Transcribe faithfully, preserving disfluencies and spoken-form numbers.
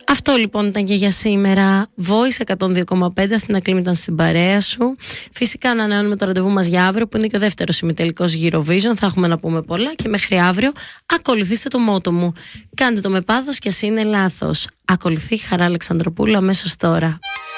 Αυτό λοιπόν ήταν και για σήμερα. Voice εκατόν δύο κόμμα πέντε, Αθήνα Κλίμ ήταν στην παρέα σου. Φυσικά ανανεώνουμε το ραντεβού μας για αύριο, που είναι και ο δεύτερος ημιτελικός Eurovision. Θα έχουμε να πούμε πολλά και μέχρι αύριο ακολουθήστε το μότο μου. Κάντε το με πάθος και ας είναι λάθος. Ακολουθεί Χαρά Αλεξανδροπούλου αμέσως τώρα.